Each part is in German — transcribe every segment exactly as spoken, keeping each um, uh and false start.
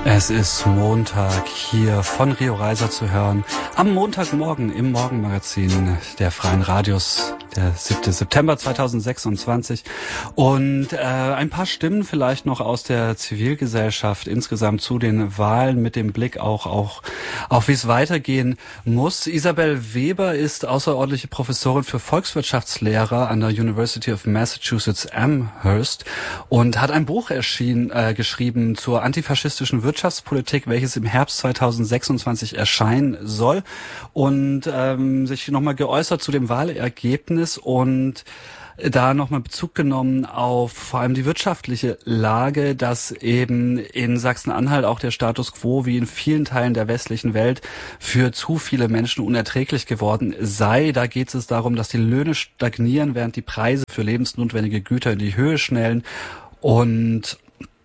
Es ist Montag, hier von Rio Reiser zu hören. Am Montagmorgen im Morgenmagazin der Freien Radios, der siebte September zweitausendsechsundzwanzig. Und äh, ein paar Stimmen vielleicht noch aus der Zivilgesellschaft insgesamt zu den Wahlen mit dem Blick auch, auch auf wie es weitergehen muss. Isabel Weber ist außerordentliche Professorin für Volkswirtschaftslehre an der University of Massachusetts Amherst und hat ein Buch erschienen, äh, geschrieben zur antifaschistischen Wirtschaftspolitik. Wirtschaftspolitik, welches im Herbst zweitausendsechsundzwanzig erscheinen soll, und ähm, sich nochmal geäußert zu dem Wahlergebnis und da nochmal Bezug genommen auf vor allem die wirtschaftliche Lage, dass eben in Sachsen-Anhalt auch der Status quo wie in vielen Teilen der westlichen Welt für zu viele Menschen unerträglich geworden sei. Da geht es darum, dass die Löhne stagnieren, während die Preise für lebensnotwendige Güter in die Höhe schnellen und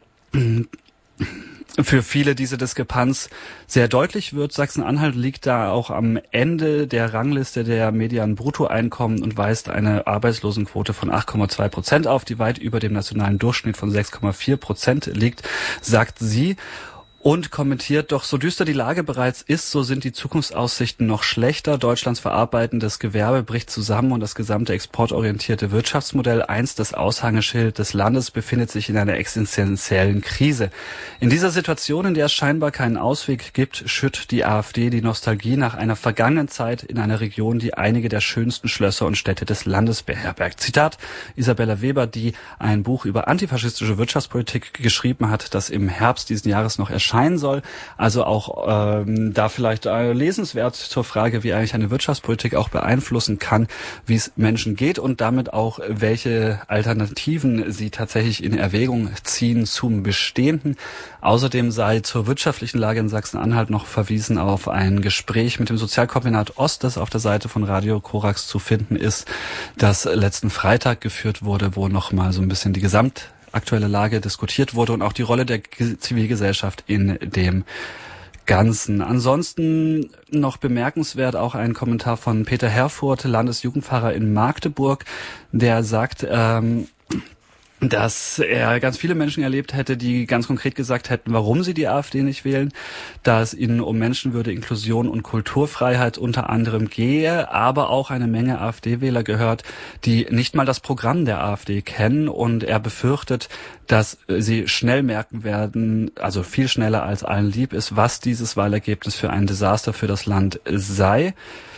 für viele diese Diskrepanz sehr deutlich wird. Sachsen-Anhalt liegt da auch am Ende der Rangliste der Median-Bruttoeinkommen und weist eine Arbeitslosenquote von acht Komma zwei Prozent auf, die weit über dem nationalen Durchschnitt von sechs Komma vier Prozent liegt, sagt sie. Und kommentiert, doch so düster die Lage bereits ist, so sind die Zukunftsaussichten noch schlechter. Deutschlands verarbeitendes Gewerbe bricht zusammen und das gesamte exportorientierte Wirtschaftsmodell, einst das Aushängeschild des Landes, befindet sich in einer existenziellen Krise. In dieser Situation, in der es scheinbar keinen Ausweg gibt, schürt die AfD die Nostalgie nach einer vergangenen Zeit in einer Region, die einige der schönsten Schlösser und Städte des Landes beherbergt. Zitat Isabella Weber, die ein Buch über antifaschistische Wirtschaftspolitik geschrieben hat, das im Herbst diesen Jahres noch erscheint scheinen soll. Also auch ähm, da vielleicht äh, lesenswert zur Frage, wie eigentlich eine Wirtschaftspolitik auch beeinflussen kann, wie es Menschen geht und damit auch, welche Alternativen sie tatsächlich in Erwägung ziehen zum Bestehenden. Außerdem sei zur wirtschaftlichen Lage in Sachsen-Anhalt noch verwiesen auf ein Gespräch mit dem Sozialkombinat Ost, das auf der Seite von Radio Korax zu finden ist, das letzten Freitag geführt wurde, wo nochmal so ein bisschen die Gesamt aktuelle Lage diskutiert wurde und auch die Rolle der Zivilgesellschaft in dem Ganzen. Ansonsten noch bemerkenswert auch ein Kommentar von Peter Herfurth, Landesjugendpfarrer in Magdeburg, der sagt, ähm, dass er ganz viele Menschen erlebt hätte, die ganz konkret gesagt hätten, warum sie die AfD nicht wählen, da es ihnen um Menschenwürde, Inklusion und Kulturfreiheit unter anderem gehe, aber auch eine Menge AfD-Wähler gehört, die nicht mal das Programm der AfD kennen, und er befürchtet, dass sie schnell merken werden, also viel schneller als allen lieb ist, was dieses Wahlergebnis für ein Desaster für das Land sei.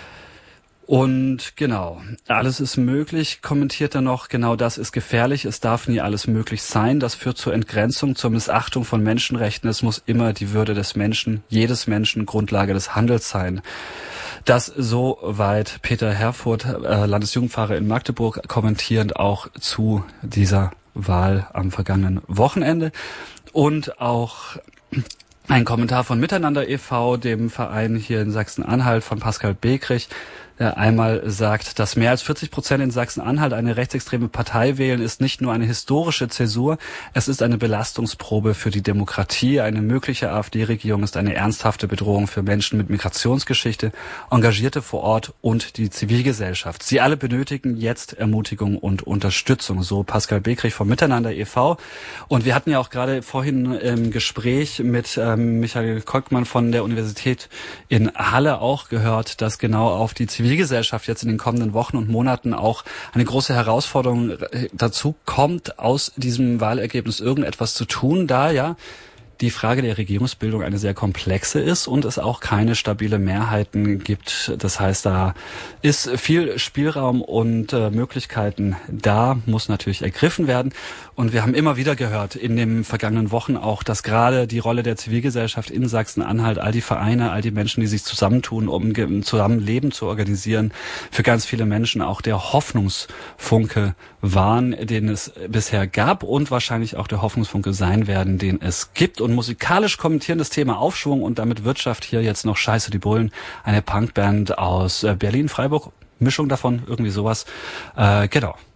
Und genau, alles ist möglich, kommentiert er noch, genau das ist gefährlich, es darf nie alles möglich sein, das führt zur Entgrenzung, zur Missachtung von Menschenrechten, es muss immer die Würde des Menschen, jedes Menschen, Grundlage des Handels sein. Das soweit Peter Herfurth, äh, Landesjugendpfarrer in Magdeburg, kommentierend auch zu dieser Wahl am vergangenen Wochenende. Und auch ein Kommentar von Miteinander e V, dem Verein hier in Sachsen-Anhalt, von Pascal Bekrich, der einmal sagt, dass mehr als vierzig Prozent in Sachsen-Anhalt eine rechtsextreme Partei wählen, ist nicht nur eine historische Zäsur, es ist eine Belastungsprobe für die Demokratie. Eine mögliche AfD-Regierung ist eine ernsthafte Bedrohung für Menschen mit Migrationsgeschichte, Engagierte vor Ort und die Zivilgesellschaft. Sie alle benötigen jetzt Ermutigung und Unterstützung, so Pascal Bekrich von Miteinander e V. Und wir hatten ja auch gerade vorhin im Gespräch mit ähm, Michael Kolkmann von der Universität in Halle auch gehört, dass genau auf die Zivilgesellschaft Zivilgesellschaft jetzt in den kommenden Wochen und Monaten auch eine große Herausforderung dazu kommt, aus diesem Wahlergebnis irgendetwas zu tun, da ja die Frage der Regierungsbildung eine sehr komplexe ist und es auch keine stabile Mehrheiten gibt. Das heißt, da ist viel Spielraum und äh, Möglichkeiten da, muss natürlich ergriffen werden. Und wir haben immer wieder gehört in den vergangenen Wochen auch, dass gerade die Rolle der Zivilgesellschaft in Sachsen-Anhalt, all die Vereine, all die Menschen, die sich zusammentun, um zusammen Leben zu organisieren, für ganz viele Menschen auch der Hoffnungsfunke waren, den es bisher gab und wahrscheinlich auch der Hoffnungsfunke sein werden, den es gibt. Und musikalisch kommentieren das Thema Aufschwung und damit Wirtschaft hier jetzt noch Scheiße die Bullen, eine Punkband aus Berlin, Freiburg, Mischung davon, irgendwie sowas. Äh, genau.